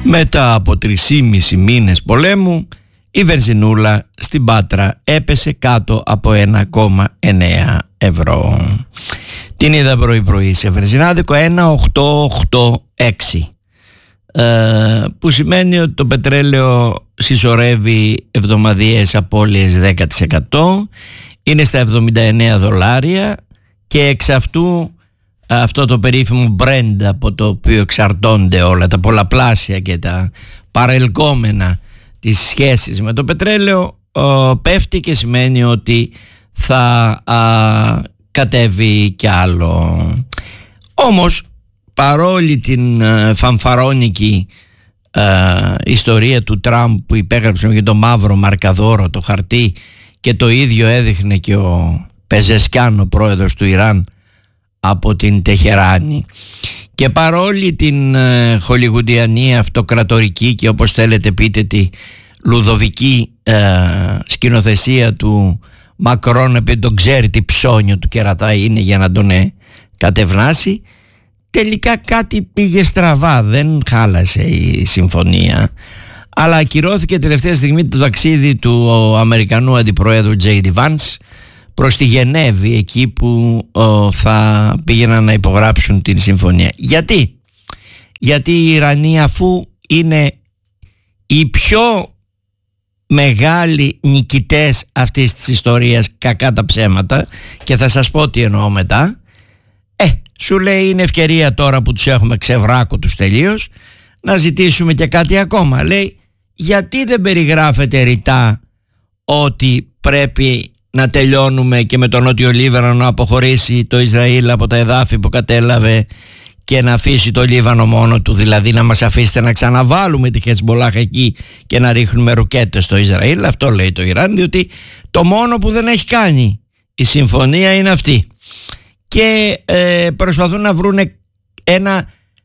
Μετά από 3,5 μήνες πολέμου, η βενζινούλα στην Πάτρα έπεσε κάτω από 1,9 ευρώ. Την είδα πρωί-πρωί σε βενζινάδικο 1,886, που σημαίνει ότι το πετρέλαιο συσσωρεύει εβδομαδιαίες απώλειες 10%, είναι στα $79 και εξ αυτού αυτό το περίφημο Brent, από το οποίο εξαρτώνται όλα τα πολλαπλάσια και τα παρελκόμενα της σχέσης με το πετρέλαιο, πέφτει και σημαίνει ότι θα κατέβει κι άλλο. Όμως παρόλη την φανφαρώνικη ιστορία του Τραμπ που υπέγραψε για το μαύρο μαρκαδόρο το χαρτί, και το ίδιο έδειχνε και ο Πεζεσκιάν, ο πρόεδρος του Ιράν, από την Τεχεράνη, και παρόλη την χολιγουντιανή αυτοκρατορική και όπως θέλετε πείτε τη λουδοβική σκηνοθεσία του Μακρόν, επειδή τον ξέρει τι ψώνιο του κερατά είναι για να τον κατευνάσει, τελικά κάτι πήγε στραβά, δεν χάλασε η συμφωνία, αλλά ακυρώθηκε τελευταία στιγμή το ταξίδι του Αμερικανού Αντιπροέδρου J.D. Vance προς τη Γενέβη, εκεί που θα πήγαιναν να υπογράψουν την συμφωνία. Γιατί οι Ιρανοί, αφού είναι οι πιο μεγάλοι νικητές αυτής της ιστορίας, κακά τα ψέματα, και θα σας πω τι εννοώ μετά, σου λέει είναι ευκαιρία τώρα που τους έχουμε ξεβράκο τους τελείως να ζητήσουμε και κάτι ακόμα. Λέει, γιατί δεν περιγράφεται ρητά ότι πρέπει να τελειώνουμε και με τον Νότιο Λίβανο να αποχωρήσει το Ισραήλ από τα εδάφη που κατέλαβε και να αφήσει το Λίβανο μόνο του, δηλαδή να μας αφήσετε να ξαναβάλουμε τη Χετσμπολάχ εκεί και να ρίχνουμε ρουκέτες στο Ισραήλ? Αυτό λέει το Ιράν, διότι το μόνο που δεν έχει κάνει η συμφωνία είναι αυτή, και προσπαθούν να βρουν ένα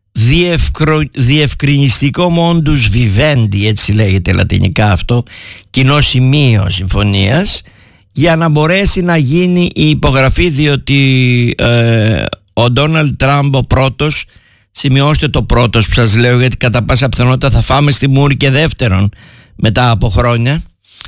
διευκρινιστικό modus vivendi, έτσι λέγεται λατινικά αυτό, κοινό σημείο συμφωνίας, για να μπορέσει να γίνει η υπογραφή, διότι ο Ντόναλντ Τραμπ ο πρώτος, σημειώστε το πρώτος που σας λέω, γιατί κατά πάσα πιθανότητα θα φάμε στη μούρη και δεύτερον μετά από χρόνια,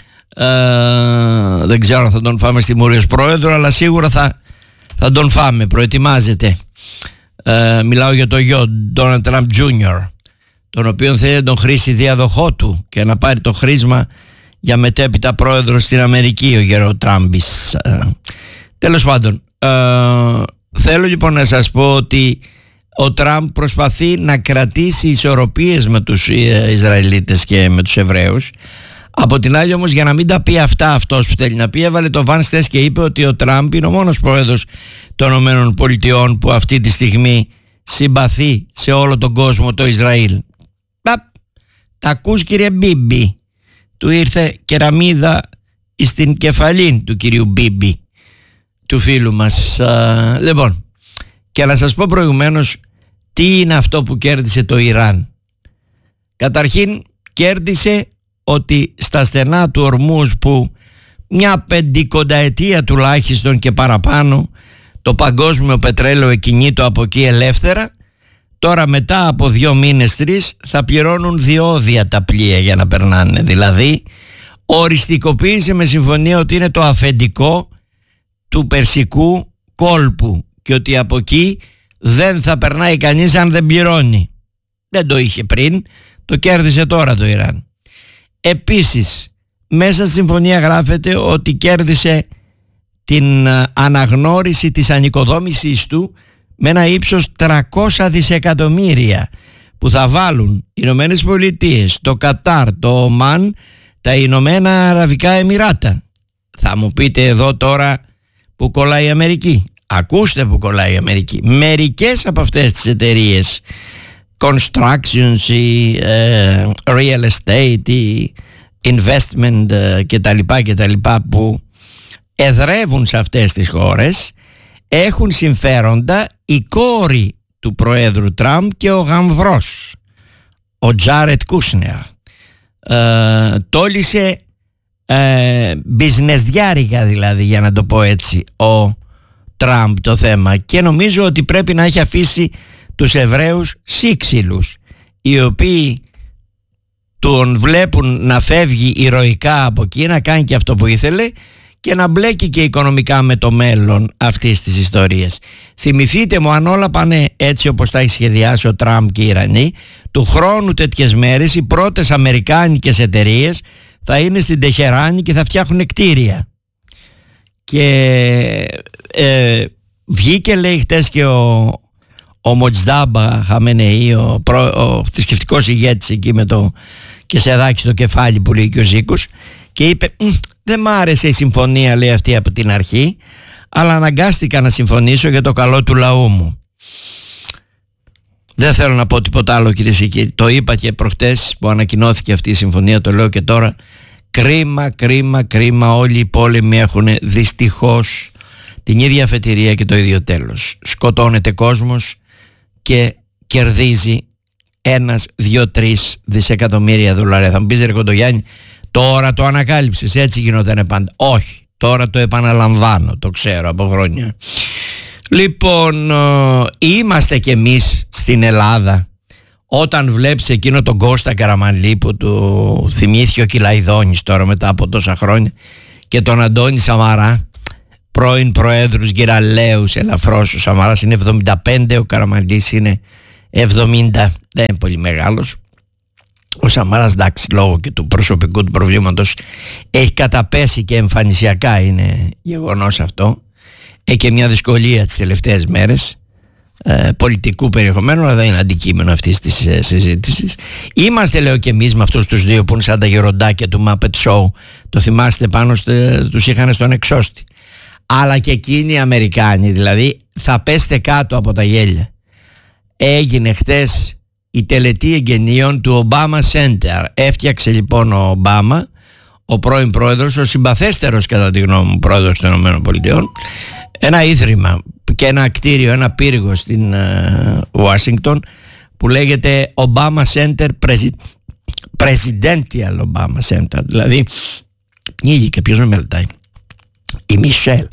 δεν ξέρω αν θα τον φάμε στη μούρη ως πρόεδρο, αλλά σίγουρα θα τον φάμε, προετοιμάζεται. Μιλάω για το γιο Ντόναλντ Τραμπ Jr., τον οποίο θέλει να τον χρήσει διαδοχό του και να πάρει το χρήσμα για μετέπειτα πρόεδρο στην Αμερική, ο γερο Τραμπης. Τέλος πάντων, θέλω λοιπόν να σας πω ότι ο Τραμπ προσπαθεί να κρατήσει ισορροπίες με τους Ισραηλίτες και με τους Εβραίους. Από την άλλη όμως, για να μην τα πει αυτά αυτός που θέλει να πει, έβαλε το Vance Test και είπε ότι ο Τραμπ είναι ο μόνος πρόεδρος των ΗΠΑ που αυτή τη στιγμή συμπαθεί σε όλο τον κόσμο το Ισραήλ. Τα ακούς, κύριε Μπίμπι? Του ήρθε κεραμίδα στην κεφαλήν του κυρίου Μπίμπι, του φίλου μας. Λοιπόν, και να σας πω προηγουμένως τι είναι αυτό που κέρδισε το Ιράν. Καταρχήν κέρδισε ότι στα στενά του Ορμούζ, που μια 50ετία τουλάχιστον και παραπάνω το παγκόσμιο πετρέλαιο εκκινείτο από εκεί ελεύθερα, τώρα μετά από 2 μήνες 3 θα πληρώνουν διόδια τα πλοία για να περνάνε. Δηλαδή οριστικοποίησε με συμφωνία ότι είναι το αφεντικό του Περσικού κόλπου και ότι από εκεί δεν θα περνάει κανείς αν δεν πληρώνει. Δεν το είχε πριν, το κέρδισε τώρα το Ιράν. Επίσης μέσα στη συμφωνία γράφεται ότι κέρδισε την αναγνώριση της ανοικοδόμησης του με ένα ύψος 300 δισεκατομμύρια που θα βάλουν οι Ηνωμένες Πολιτείες, το Κατάρ, το Ομάν, τα Ηνωμένα Αραβικά Εμιράτα. Θα μου πείτε εδώ τώρα που κολλάει η Αμερική. Ακούστε που κολλάει η Αμερική. Μερικές από αυτές τις εταιρείες, constructions ή real estate ή investment κτλ, που εδρεύουν σε αυτές τις χώρες, έχουν συμφέροντα η κόρη του Προέδρου Τραμπ και ο γαμβρός, ο Τζάρετ Κούσνερ. Τόλισε μπιζνεσδιάρικα, δηλαδή, για να το πω έτσι, ο Τραμπ το θέμα, και νομίζω ότι πρέπει να έχει αφήσει τους Εβραίους σύξυλους, οι οποίοι τον βλέπουν να φεύγει ηρωικά από εκεί, να κάνει και αυτό που ήθελε και να μπλέκει και οικονομικά με το μέλλον αυτής της ιστορίας. Θυμηθείτε μου, αν όλα πάνε έτσι όπως τα έχει σχεδιάσει ο Τραμπ και οι Ιρανοί, του χρόνου τέτοιες μέρες οι πρώτες αμερικάνικες εταιρείες θα είναι στην Τεχεράνη και θα φτιάχνουν κτίρια. Και βγήκε, λέει, χτες και ο Μοτζδάμπα Χαμενεή, ο θρησκευτικός ηγέτης εκεί με το κεσεδάκι στο κεφάλι που λέει και ο Ζήκος, και είπε δεν μ' άρεσε η συμφωνία, λέει, αυτή από την αρχή, αλλά αναγκάστηκα να συμφωνήσω για το καλό του λαού μου. Δεν θέλω να πω τίποτα άλλο, κυρίες και κύριοι. Το είπα και προχτές που ανακοινώθηκε αυτή η συμφωνία, το λέω και τώρα. Κρίμα, κρίμα, κρίμα. Όλοι οι πόλεμοι έχουν δυστυχώς την ίδια αφετηρία και το ίδιο τέλος. Σκοτώνεται κόσμος και κερδίζει 1, 2, 3 δισεκατομμύρια δολάρια. Θα μου πεις, ρε Κοντογιάννη, τώρα το ανακάλυψες, έτσι γινότανε πάντα? Όχι, τώρα το επαναλαμβάνω, το ξέρω από χρόνια. Λοιπόν, είμαστε κι εμείς στην Ελλάδα. Όταν βλέπεις εκείνο τον Κώστα Καραμανλή που του θυμήθηκε ο Κυλαϊδόνης τώρα μετά από τόσα χρόνια, και τον Αντώνη Σαμαρά, πρώην προέδρους γυραλαίους ελαφρώς. Ο Σαμαράς είναι 75, ο Καραμανλής είναι 70, δεν είναι πολύ μεγάλος. Ο Σαμαράς, εντάξει, λόγω και του προσωπικού του προβλήματος έχει καταπέσει και εμφανισιακά, είναι γεγονός αυτό. Έχει και μια δυσκολία τις τελευταίες μέρες πολιτικού περιεχομένου, αλλά δεν είναι αντικείμενο αυτής της συζήτησης. Είμαστε, λέω, και εμείς με αυτούς τους δύο που είναι σαν τα γεροντάκια του Muppet Show. Το θυμάστε, πάνω τους είχαν στον εξώστη. Αλλά και εκείνοι οι Αμερικάνοι, δηλαδή, θα πέστε κάτω από τα γέλια. Έγινε χτες η τελετή εγγενείων του Obama Center. Έφτιαξε λοιπόν ο Ομπάμα, ο πρώην πρόεδρος, ο συμπαθέστερος κατά τη γνώμη μου πρόεδρος των ΗΠΑ, ένα ίδρυμα και ένα κτίριο, ένα πύργο στην Ουάσιγκτον που λέγεται Obama Center Presidential Obama Center. Δηλαδή πνίγει και ποιος με μελετάει, η Μισελ.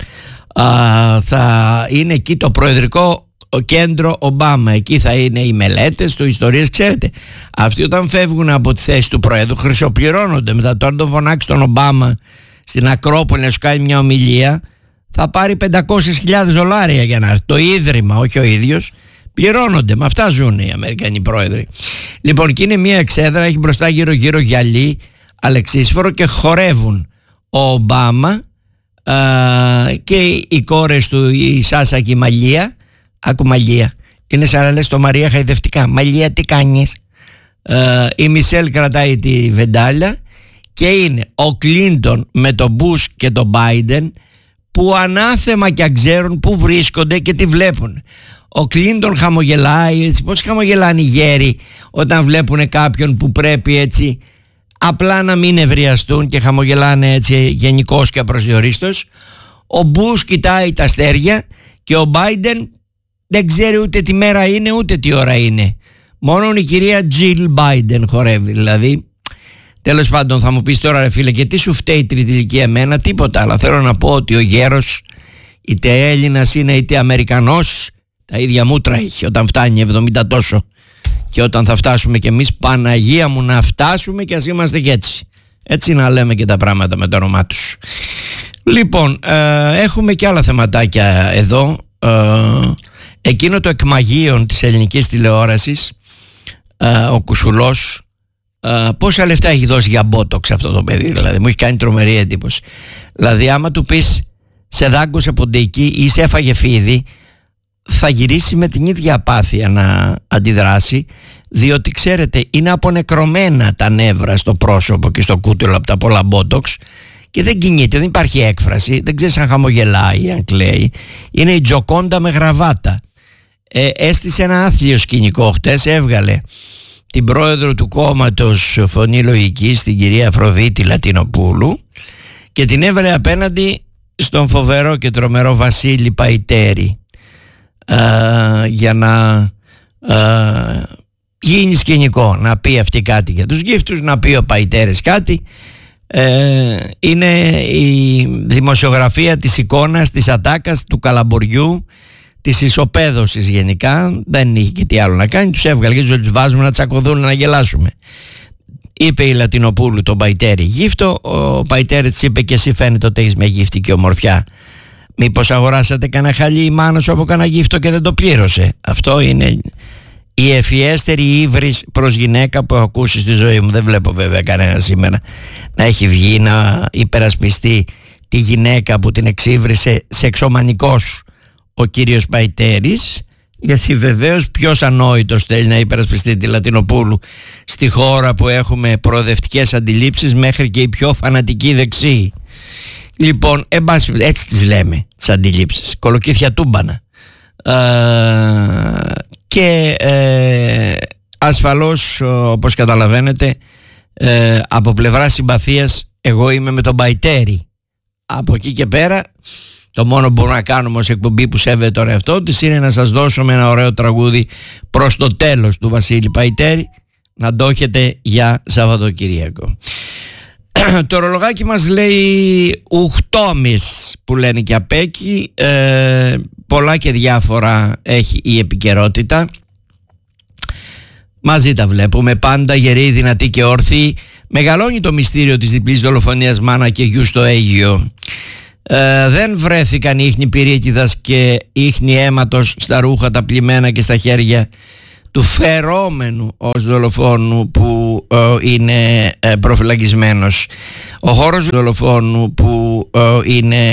Θα είναι εκεί το προεδρικό κέντρο Ομπάμα. Εκεί θα είναι οι μελέτες του, ιστορίες. Ξέρετε, αυτοί όταν φεύγουν από τη θέση του πρόεδρου χρυσοπληρώνονται. Μετά, τώρα τον φωνάξει τον Ομπάμα στην Ακρόπολη να σου κάνει μια ομιλία, θα πάρει $500,000 για να έρθει. Το ίδρυμα, όχι ο ίδιος. Πληρώνονται, με αυτά ζουν οι Αμερικανοί πρόεδροι. Λοιπόν, και είναι μια εξέδρα, έχει μπροστά γύρω-γύρω γυαλί αλεξίσφορο και χορεύουν ο Ομπάμα και οι κόρες του, η Σάσα και η Μαλία. Άκου, Μαλία, είναι σαν να λες το Μαρία χαϊδευτικά. Μαλία, τι κάνεις? Η Μισελ κρατάει τη βεντάλια και είναι ο Κλίντον με τον Μπούς και τον Μπάιντεν, που ανάθεμα κι αν ξέρουν που βρίσκονται και τι βλέπουν. Ο Κλίντον χαμογελάει, έτσι, πώς χαμογελάνε οι γέροι όταν βλέπουν κάποιον που πρέπει έτσι απλά να μην ευριαστούν και χαμογελάνε έτσι γενικώς και απροσδιορίστως. Ο Μπούς κοιτάει τα αστέρια και ο Μπάιντεν δεν ξέρει ούτε τι μέρα είναι ούτε τι ώρα είναι. Μόνο η κυρία Τζιλ Μπάιντεν χορεύει. Δηλαδή, τέλος πάντων, θα μου πεις τώρα, ρε φίλε, και τι σου φταίει η τρίτη ηλικία? Εμένα τίποτα, αλλά θέλω να πω ότι ο γέρος, είτε Έλληνας είναι είτε Αμερικανός, τα ίδια μούτρα έχει όταν φτάνει 70 τόσο. Και όταν θα φτάσουμε κι εμείς, Παναγία μου, να φτάσουμε κι ας είμαστε κι έτσι. Έτσι να λέμε και τα πράγματα με το όνομά τους. Λοιπόν, έχουμε και άλλα θεματάκια εδώ. Εκείνο το εκμαγείον της ελληνικής τηλεόρασης, ο Κουσουλός, πόσα λεφτά έχει δώσει για μπότοξ αυτό το παιδί? Δηλαδή μου έχει κάνει τρομερή εντύπωση. Δηλαδή άμα του πεις σε δάγκωσε ποντίκι ή σε έφαγε φίδι, θα γυρίσει με την ίδια απάθεια να αντιδράσει, διότι ξέρετε είναι απονεκρωμένα τα νεύρα στο πρόσωπο και στο κούτελο από τα πολλά μπότοξ και δεν κινείται, δεν υπάρχει έκφραση, δεν ξέρεις αν χαμογελάει, αν κλαίει. Είναι η Τζοκόντα με γραβάτα. Έστησε ένα άθλιο σκηνικό χτες, έβγαλε την πρόεδρο του κόμματος Φωνή Λογικής, την κυρία Αφροδίτη Λατινοπούλου, και την έβαλε απέναντι στον φοβερό και τρομερό Βασίλη Παϊτέρη, για να γίνει σκηνικό, να πει αυτή κάτι για τους γύφτους, να πει ο Παϊτέρης κάτι. Είναι η δημοσιογραφία της εικόνας, της ατάκας, του καλαμποριού, της ισοπαίδωσης γενικά. Δεν είχε και τι άλλο να κάνει, τους έβγαλε και τους βάζουμε να τσακωθούν, να γελάσουμε. Είπε η Λατινοπούλου τον Παϊτέρη γύφτο. Ο Παϊτέρη της είπε και εσύ φαίνεται ότι έχεις μια γύφτικη ομορφιά. Μήπως αγοράσατε κανένα χαλί η μάνα σου από κανένα γύφτο και δεν το πλήρωσε? Αυτό είναι η ευφιέστερη ύβρις προς γυναίκα που έχω ακούσει στη ζωή μου. Δεν βλέπω βέβαια κανένα σήμερα να έχει βγει να υπερασπιστεί τη γυναίκα που την εξύβρισε σεξομανικός ο κύριος Παϊτέρης, γιατί βεβαίως ποιος ανόητος θέλει να υπερασπιστεί τη Λατινοπούλου στη χώρα που έχουμε προοδευτικές αντιλήψεις μέχρι και οι πιο φανατικοί δεξιοί. Λοιπόν, έτσι τις λέμε τις αντιλήψεις, κολοκύθια τούμπανα. Και ασφαλώς, όπως καταλαβαίνετε, από πλευρά συμπαθίας εγώ είμαι με τον Παϊτέρη. Από εκεί και πέρα το μόνο που μπορούμε να κάνουμε ως εκπομπή που σέβεται τον εαυτό της είναι να σας δώσουμε ένα ωραίο τραγούδι προς το τέλος του Βασίλη Παϊτέρη, να το έχετε για Σαββατοκυριακό. Το ορολογάκι μας λέει 8,5 που λένε και απ' εκεί. Πολλά και διάφορα έχει η επικαιρότητα. Μαζί τα βλέπουμε πάντα, γεροί, δυνατοί και όρθιοι. Μεγαλώνει το μυστήριο της διπλής δολοφονίας μάνα και γιου στο Αίγυο. Δεν βρέθηκαν ίχνη πυρίτιδας και ίχνη αίματος στα ρούχα τα πλημμένα και στα χέρια του φερόμενου ως δολοφόνου που είναι προφυλακισμένος. Ο χώρος δολοφόνου που είναι